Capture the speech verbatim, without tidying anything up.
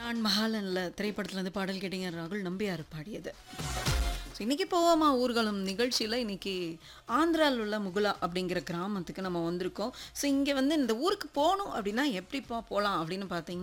நான் மகாலன்ல திரைப்படத்துல இருந்து பாடல் கேட்டீங்க. ராகுல் நம்பியார் பாடியது. ஸோ இன்னைக்கு போவோமா ஊர்வலம் நிகழ்ச்சியில இன்னைக்கு ஆந்திரால உள்ள முகுலா அப்படிங்கிற கிராமத்துக்கு நம்ம வந்திருக்கோம். ஸோ இங்க வந்து இந்த ஊருக்கு போணும் அப்படின்னா எப்படிப்பா போலாம் அப்படின்னு பார்த்தீங்கன்னா